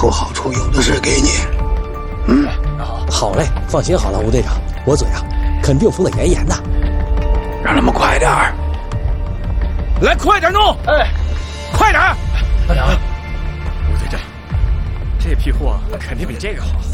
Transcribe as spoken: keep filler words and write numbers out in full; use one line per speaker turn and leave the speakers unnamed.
后好处，有的是给你。嗯，
好嘞，放心好了，吴队长，我嘴啊，肯定封得严严的。
让他们快点儿，
来，快点弄！哎，快点！
班长，吴队长，这批货肯定比这个好。